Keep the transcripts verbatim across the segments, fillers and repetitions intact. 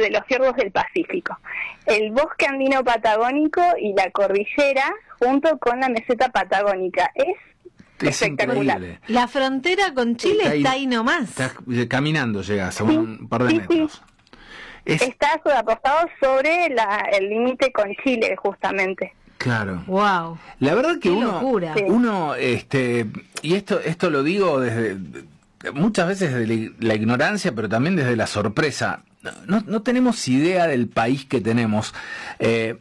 de los fiordos del Pacífico, el bosque andino patagónico y la cordillera junto con la meseta patagónica. Es, es espectacular. Increíble. La frontera con Chile está ahí, está ahí nomás. Estás caminando, llegas a sí, un par de sí, metros. Sí. Es... Está apostado sobre la, el límite con Chile, justamente. Claro. Wow. La verdad que Qué uno, locura. uno, este, y esto, esto lo digo desde muchas veces desde la ignorancia, pero también desde la sorpresa. No, no tenemos idea del país que tenemos. Eh,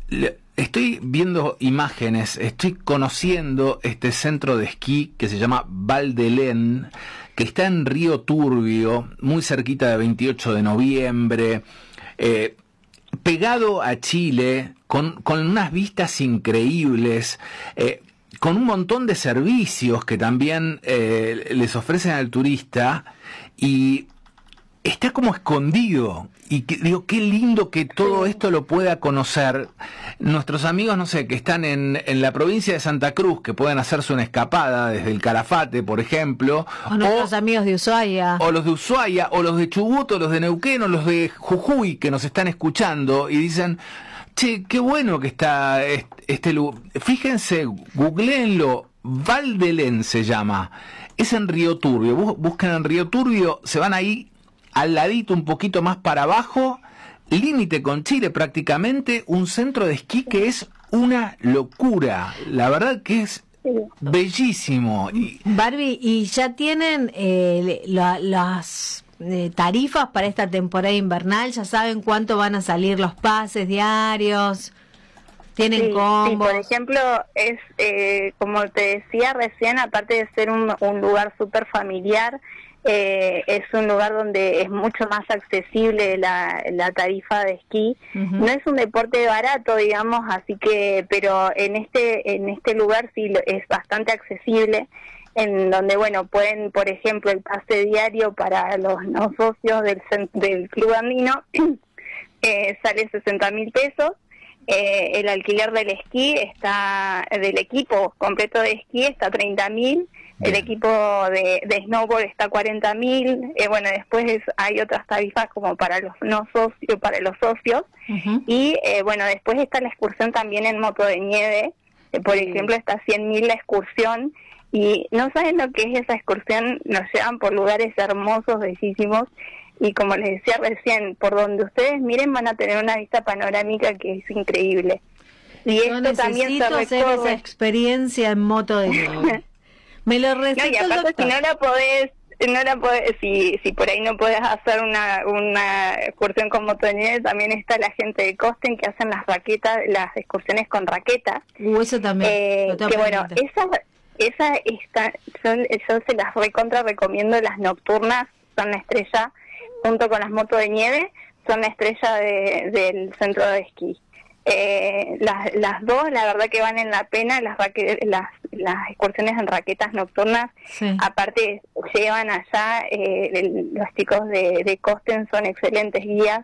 estoy viendo imágenes, estoy conociendo este centro de esquí que se llama Val d'Helen, que está en Río Turbio, muy cerquita de veintiocho de noviembre, eh, pegado a Chile, con, con unas vistas increíbles, eh, con un montón de servicios que también eh, les ofrecen al turista, y está como escondido. Y que, digo, qué lindo que todo esto lo pueda conocer nuestros amigos, no sé, que están en, en la provincia de Santa Cruz, que pueden hacerse una escapada desde el Calafate, por ejemplo. O nuestros o, amigos de Ushuaia. O los de Ushuaia, o los de Chubut, o los de Neuquén, o los de Jujuy, que nos están escuchando y dicen, che, qué bueno que está este lugar. Fíjense, googleenlo, Val d'Helen se llama. Es en Río Turbio. Buscan en Río Turbio, se van ahí al ladito, un poquito más para abajo, límite con Chile prácticamente, un centro de esquí que es una locura. La verdad que es bellísimo. Barbie, ¿y ya tienen eh, la, las eh, tarifas para esta temporada invernal? ¿Ya saben cuánto van a salir los pases diarios? ¿Tienen sí, combos? Sí, por ejemplo, es eh, como te decía recién, aparte de ser un, un lugar súper familiar, Eh, es un lugar donde es mucho más accesible la, la tarifa de esquí. Uh-huh. No es un deporte barato, digamos, así que, pero en este en este lugar sí es bastante accesible, en donde, bueno, pueden, por ejemplo, el pase diario para los no socios del, del Club Andino eh, sale sesenta mil pesos. Eh, el alquiler del esquí está, del equipo completo de esquí está treinta mil. El equipo de, de snowboard está cuarenta mil, eh, bueno, después es, hay otras tarifas como para los no socios, para los socios, uh-huh. y eh, bueno, después está la excursión también en moto de nieve, eh, por sí. ejemplo, está cien mil la excursión, y no saben lo que es esa excursión, nos llevan por lugares hermosos, bellísimos, y como les decía recién, por donde ustedes miren van a tener una vista panorámica que es increíble. Y Yo esto también se recorre... hacer esa experiencia en moto de nieve. Me lo recetó no, y aparte si no la podés, no la podés, si si por ahí no podés hacer una una excursión con moto de nieve, también está la gente de Costen que hacen las raquetas, las excursiones con raquetas. Uh, eso también. Eh, que bueno, esa esa está, son, yo se las recontra recomiendo, las nocturnas son la estrella, junto con las motos de nieve, son la estrella de, del centro de esquí. Eh, las, las dos, la verdad que valen la pena, las raque- las, las excursiones en raquetas nocturnas, sí. Aparte llevan allá, eh, el, los chicos de, de Costen son excelentes guías,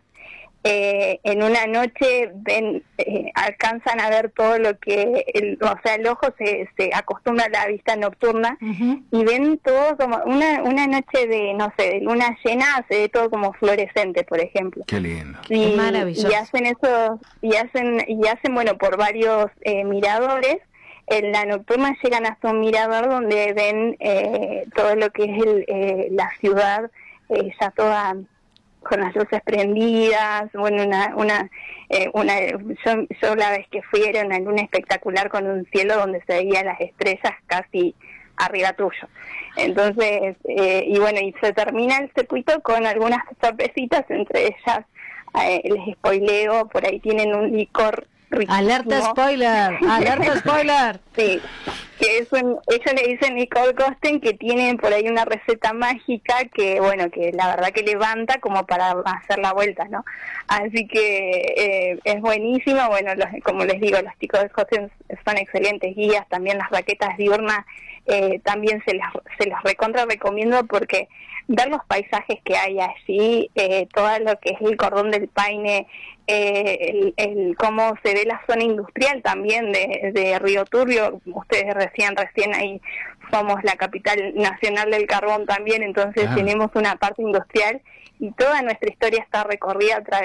eh, en una noche ven, eh, alcanzan a ver todo lo que, el, o sea, el ojo se, se acostumbra a la vista nocturna, uh-huh. y ven todo como, una una noche de, no sé, de luna llena, se ve todo como fluorescente, por ejemplo. Qué lindo. Y, Qué maravilloso. Y hacen eso, y hacen, y hacen, bueno, por varios eh, miradores. En la nocturna llegan hasta un mirador donde ven eh, todo lo que es el, eh, la ciudad, eh, ya toda con las luces prendidas, bueno, una, una, eh, una, yo, yo la vez que fui era una luna espectacular con un cielo donde se veían las estrellas casi arriba tuyo. Entonces, eh, y bueno, y se termina el circuito con algunas sorpresitas, entre ellas, eh, les spoileo, por ahí tienen un licor riquísimo. Alerta spoiler, alerta spoiler. Sí, que es un, ellos le dicen Nicole Costen, que tienen por ahí una receta mágica que, bueno, que la verdad que levanta como para hacer la vuelta, ¿no? Así que eh, es buenísimo. Bueno, los, como les digo, los chicos de Costen son excelentes guías, también las raquetas diurnas, eh, también se las, se las recontra recomiendo porque ver los paisajes que hay allí, eh, todo lo que es el cordón del Paine, eh, el, el cómo se ve la zona industrial también de, de Río Turbio, ustedes recién, recién ahí somos la capital nacional del carbón también, entonces claro. Tenemos una parte industrial y toda nuestra historia está recorrida a través